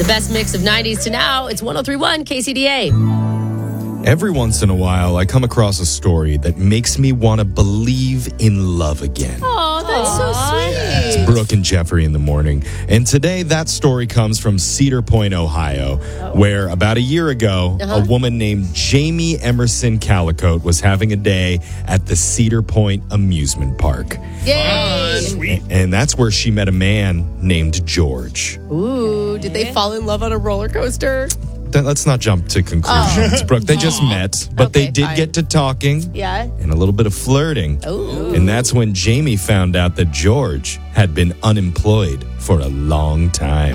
The best mix of 90s to now. It's 103.1 KCDA. Every once in a while, I come across a story that makes me want to believe in love again. Oh, that's so sweet. It's Brooke and Jeffrey in the morning. And today, that story comes from Cedar Point, Ohio, where about a year ago, a woman named Jamie Emerson Calicote was having a day at the Cedar Point Amusement Park. Yay! Sweet. And that's where she met a man named George. Ooh, did they fall in love on a roller coaster? Let's not jump to conclusions, Brooke. They just met, but they Okay, did fine. get to talking. Yeah. And a little bit of flirting. Ooh. And that's when Jamie found out that George had been unemployed for a long time.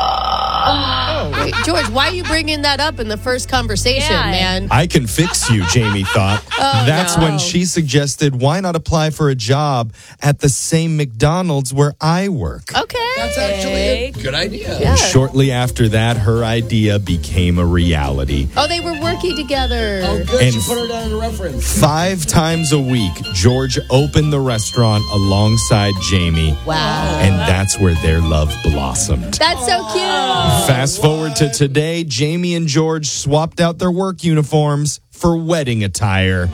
Wait, George, why are you bringing that up in the first conversation, Yeah. man? I can fix you, Jamie thought. That's when she suggested, why not apply for a job at the same McDonald's where I work? Okay. That's actually a good idea. Yeah. Shortly after that, her idea became a reality. Oh, they were working together. Oh, good. And- You put her down as a reference. 5 times a week, George opened the restaurant alongside Jamie. Wow. And that's where their love blossomed. That's so cute. Fast forward to today, Jamie and George swapped out their work uniforms for wedding attire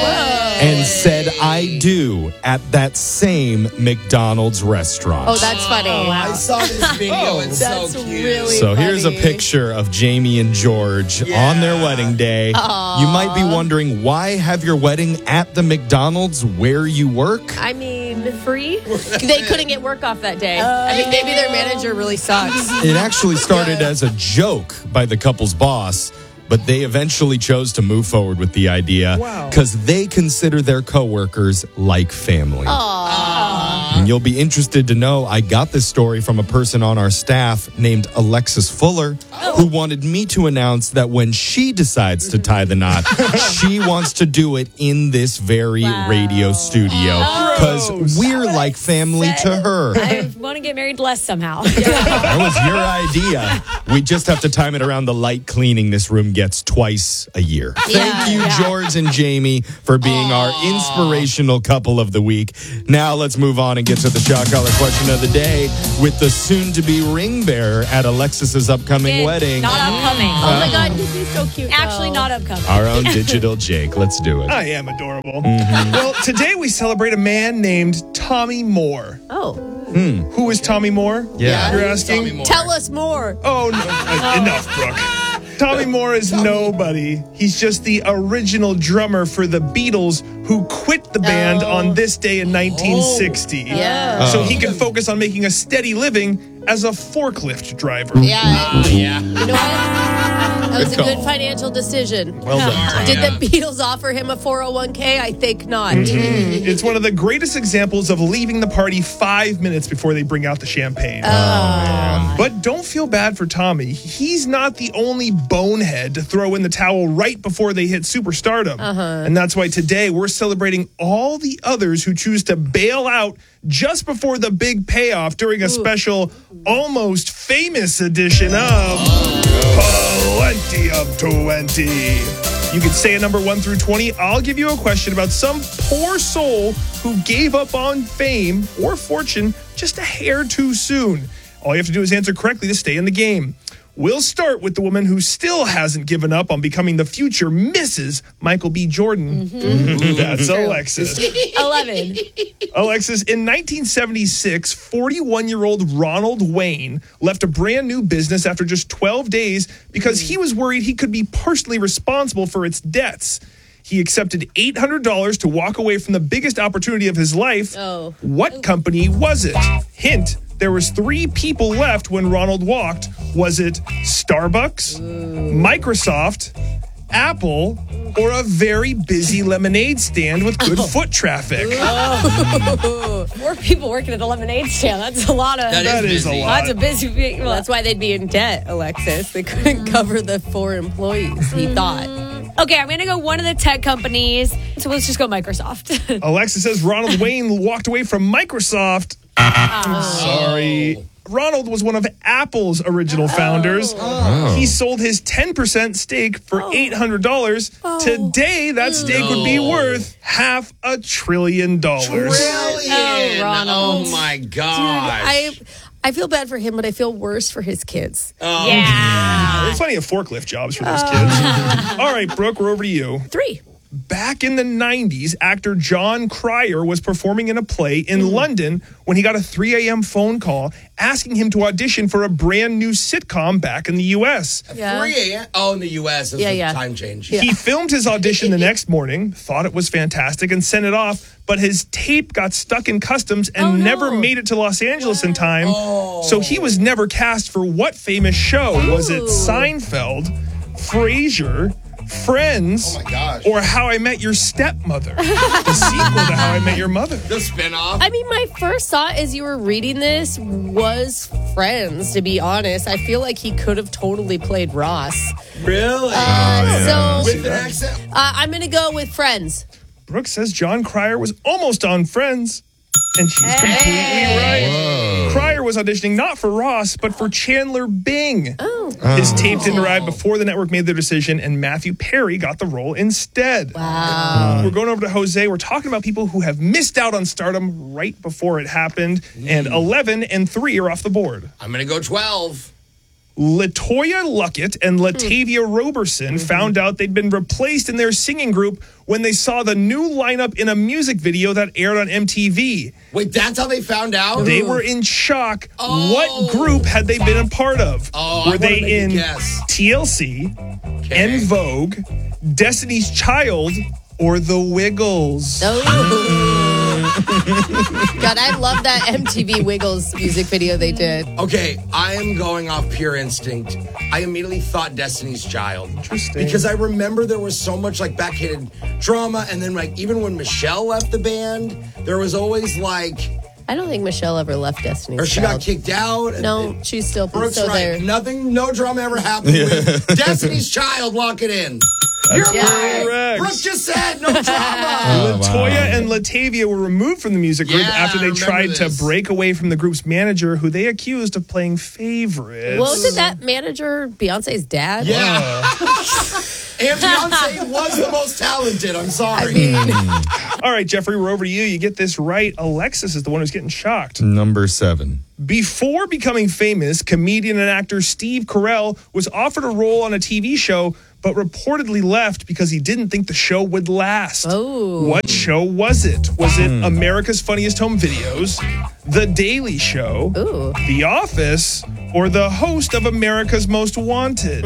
and said I do at that same McDonald's restaurant. Oh, that's funny. I saw this video. It's That's so cute. really So here's a funny. picture of Jamie and George on their wedding day. You might be wondering, why have your wedding at the McDonald's where you work? I mean, Free? they couldn't get work off that day. I mean, maybe their manager really sucks. It actually started as a joke by the couple's boss, but they eventually chose to move forward with the idea because they consider their coworkers like family. And you'll be interested to know I got this story from a person on our staff named Alexis Fuller, who wanted me to announce that when she decides to tie the knot, she wants to do it in this very radio studio because we're like family to her. I want to get married less somehow. That was your idea. We just have to time it around the light cleaning this room gets twice a year. Thank you, George and Jamie, for being our inspirational couple of the week. Now let's move on and get to the shot collar question of the day with the soon-to-be ring bearer at Alexis's upcoming wedding. Not upcoming. Oh my God, he's so cute. Actually, though. not upcoming. Our own digital Jake. Let's do it. I am adorable. Well, today we celebrate a man named Tommy Moore. Oh, Who is Tommy Moore? Yeah. You're asking? Tommy Moore. tell us more. Oh, no. Enough, Brooke. Tommy Moore is nobody. He's just the original drummer for the Beatles who quit the band on this day in 1960. Yeah. So he can focus on making a steady living as a forklift driver. Yeah. Yeah. You know what? That was a Good good call. financial decision. Well done. Did the Beatles offer him a 401k? I think not. It's one of the greatest examples of leaving the party 5 minutes before they bring out the champagne. But don't feel bad for Tommy. He's not the only bonehead to throw in the towel right before they hit superstardom. And that's why today we're celebrating all the others who choose to bail out just before the big payoff during a special almost famous edition of Plenty of 20. You can say a number 1 through 20. I'll give you a question about some poor soul who gave up on fame or fortune just a hair too soon. All you have to do is answer correctly to stay in the game. We'll start with the woman who still hasn't given up on becoming the future Mrs. Michael B. Jordan. That's Alexis. 11. Alexis, in 1976, 41-year-old Ronald Wayne left a brand new business after just 12 days because he was worried he could be personally responsible for its debts. He accepted $800 to walk away from the biggest opportunity of his life. Oh. What company was it? Hint, there was 3 people left when Ronald walked. Was it Starbucks, Microsoft, Apple, or a very busy lemonade stand with good foot traffic? 4 people working at a lemonade stand. That's a lot of. That is a busy. lot. That's a busy. Well, That's why they'd be in debt, Alexis. They couldn't cover the 4 employees, he thought. okay, I'm going to go one of the tech companies. So let's just go Microsoft. Alexa says Ronald Wayne walked away from Microsoft. Sorry. Ronald was one of Apple's original founders. He sold his 10% stake for $800. Today, that stake would be worth $500 billion. Brilliant. Oh, Ronald. Oh, my gosh. I feel bad for him, but I feel worse for his kids. There's plenty of forklift jobs for those kids. All right, Brooke, we're over to you. 3. Back in the 90s, actor John Cryer was performing in a play in London when he got a 3 a.m. phone call asking him to audition for a brand new sitcom back in the U.S. 3 a.m.? Oh, in the U.S. Is the time change. He filmed his audition the next morning, thought it was fantastic, and sent it off, but his tape got stuck in customs and never made it to Los Angeles in time. So he was never cast for what famous show? Was it Seinfeld, Frasier, Friends, or How I Met Your Stepmother? The sequel to How I Met Your Mother. The spinoff. I mean, my first thought as you were reading this was Friends, to be honest. I feel like he could have totally played Ross. Really? So With an accent? I'm going to go with Friends. Brooke says John Cryer was almost on Friends. And she's completely right. Cryer was auditioning not for Ross, but for Chandler Bing. His tape didn't arrive before the network made their decision, and Matthew Perry got the role instead. Wow. We're going over to Jose. We're talking about people who have missed out on stardom right before it happened, and 11 and 3 are off the board. I'm going to go 12. LaToya Luckett and Latavia Roberson found out they'd been replaced in their singing group when they saw the new lineup in a music video that aired on MTV. Wait, that's how they found out? They were in shock. What group had they been a part of? Were they in TLC, En Vogue, Destiny's Child, or The Wiggles? God, I love that MTV Wiggles music video they did. Okay, I am going off pure instinct. I immediately thought Destiny's Child. Interesting. Because I remember there was so much like backhanded drama, and then like even when Michelle left the band, there was always like... I don't think Michelle ever left Destiny's Or she Child. got kicked out. No, she's still Brooke's so right. there. Nothing, no drama ever happened with Destiny's Child. Lock it in. You're right. correct. Brooke just said no drama. LaToya and Latavia were removed from the music group after I they remember tried to this. break away from the group's manager, who they accused of playing favorites. Well, wasn't that manager Beyonce's dad? Yeah. And Beyonce was the most talented. I'm sorry. All right, Jeffrey, we're over to you. You get this right. Alexis is the one who's getting shocked. Number 7. Before becoming famous, comedian and actor Steve Carell was offered a role on a TV show, but reportedly left because he didn't think the show would last. Oh. What show was it? Was it America's Funniest Home Videos, The Daily Show, The Office, or the host of America's Most Wanted?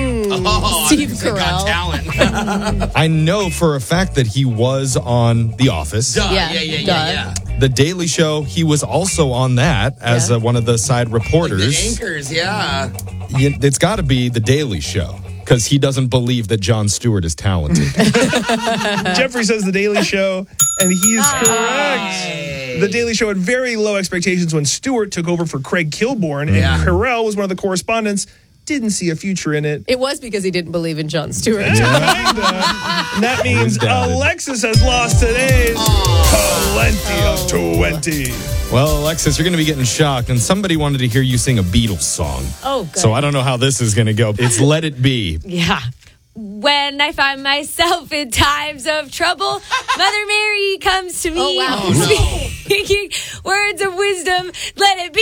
Steve They got Carell. talent. I know for a fact that he was on The Office. Yeah. The Daily Show, he was also on that as one of the side Like reporters. the anchors, yeah. It's got to be The Daily Show because he doesn't believe that Jon Stewart is talented. Jeffrey says The Daily Show, and he is correct. The Daily Show had very low expectations when Stewart took over for Craig Kilborn, and Carell was one of the correspondents. Didn't see a future in it. It was because he didn't believe in Jon Stewart. And that means Alexis has lost today's Plenty of 20. Well, Alexis, you're going to be getting shocked, and somebody wanted to hear you sing a Beatles song. Oh, good. So I don't know how this is going to go. It's Let It Be. Yeah. When I find myself in times of trouble, Mother Mary comes to me, Oh, wow. speaking words of wisdom. Let it be.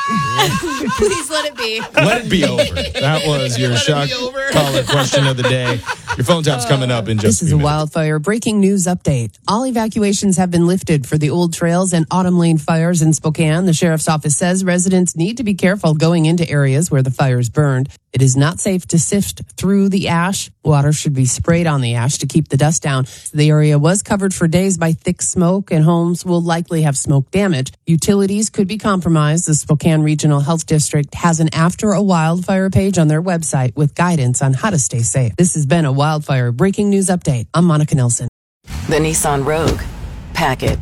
Please let it be. Let it be over. That was your shock caller question of the day. Your phone tap's coming up in just This a is few a minutes. wildfire breaking news update. All evacuations have been lifted for the Old Trails and Autumn Lane fires in Spokane. The sheriff's office says residents need to be careful going into areas where the fires burned. It is not safe to sift through the ash. Water should be sprayed on the ash to keep the dust down. The area was covered for days by thick smoke, and homes will likely have smoke damage. Utilities could be compromised. The Spokane Regional Health District has an After a Wildfire page on their website with guidance on how to stay safe. This has been a wildfire breaking news update. I'm Monica Nelson. The Nissan Rogue. Pack it.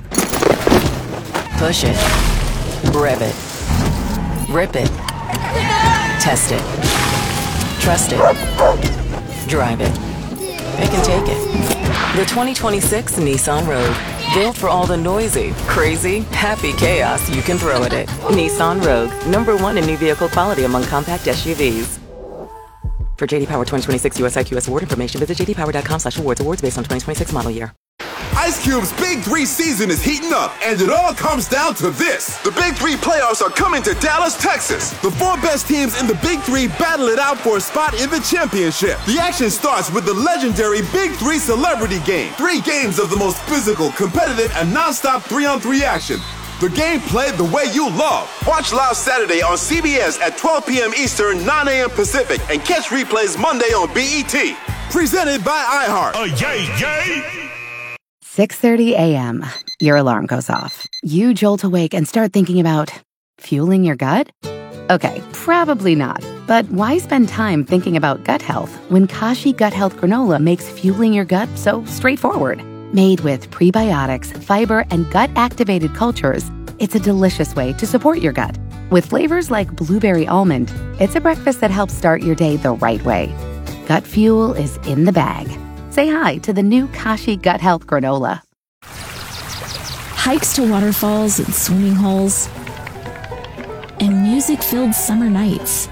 Push it. Rev it. Rip it. Test it. Trust it. Drive it. It can take it. The 2026 Nissan Rogue. Built for all the noisy, crazy, happy chaos you can throw at it. Nissan Rogue. #1 in new vehicle quality among compact SUVs. For JD Power 2026 US IQS award information, visit jdpower.com/awards. Awards based on 2026 model year. Ice Cube's Big 3 season is heating up, and it all comes down to this. The Big 3 playoffs are coming to Dallas, Texas. The 4 best teams in the Big 3 battle it out for a spot in the championship. The action starts with the legendary Big 3 Celebrity Game. 3 games of the most physical, competitive, and non-stop 3-on-3 action. The game played the way you love. Watch live Saturday on CBS at 12 p.m. Eastern, 9 a.m. Pacific, and catch replays Monday on BET. Presented by iHeart. Yay! 6:30 a.m. Your alarm goes off. You jolt awake and start thinking about fueling your gut? Okay, probably not. But why spend time thinking about gut health when Kashi Gut Health Granola makes fueling your gut so straightforward? Made with prebiotics, fiber, and gut-activated cultures, it's a delicious way to support your gut. With flavors like blueberry almond, it's a breakfast that helps start your day the right way. Gut fuel is in the bag. Say hi to the new Kashi Gut Health Granola. Hikes to waterfalls and swimming holes, and music-filled summer nights.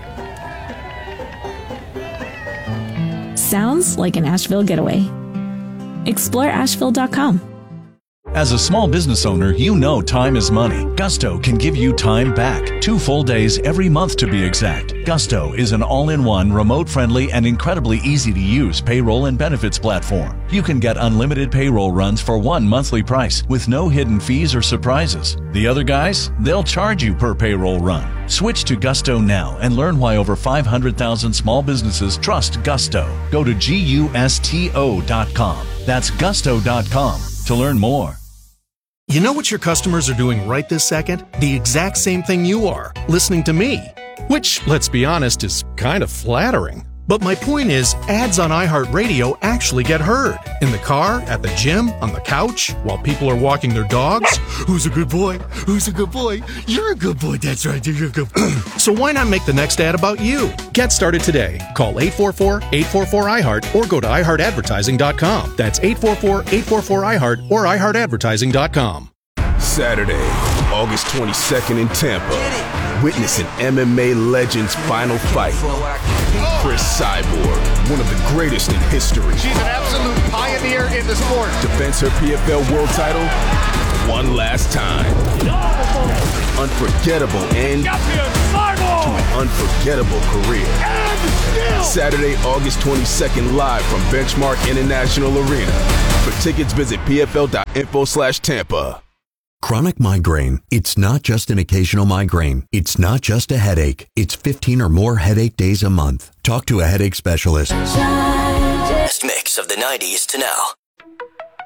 Sounds like an Asheville getaway. Explore Asheville.com. As a small business owner, you know time is money. Gusto can give you time back. 2 full days every month to be exact. Gusto is an all-in-one, remote-friendly, and incredibly easy-to-use payroll and benefits platform. You can get unlimited payroll runs for one monthly price with no hidden fees or surprises. The other guys, they'll charge you per payroll run. Switch to Gusto now and learn why over 500,000 small businesses trust Gusto. Go to GUSTO.com. That's Gusto.com to learn more. You know what your customers are doing right this second? The exact same thing you are, listening to me. Which, let's be honest, is kind of flattering. But my point is, ads on iHeartRadio actually get heard. In the car, at the gym, on the couch, while people are walking their dogs. Who's a good boy? Who's a good boy? You're a good boy, that's right, you're a good boy. So why not make the next ad about you? Get started today. Call 844-844-iHeart or go to iHeartAdvertising.com. That's 844-844-iHeart or iHeartAdvertising.com. Saturday, August 22nd in Tampa. Witness an MMA legend's final fight. Chris Cyborg, one of the greatest in history. She's an absolute pioneer in the sport. Defends her PFL world title one last time. Unforgettable end to an unforgettable career. Saturday, August 22nd, live from Benchmark International Arena. For tickets, visit pfl.info/Tampa. Chronic migraine. It's not just an occasional migraine. It's not just a headache. It's 15 or more headache days a month. Talk to a headache specialist. Best mix of the 90s to now.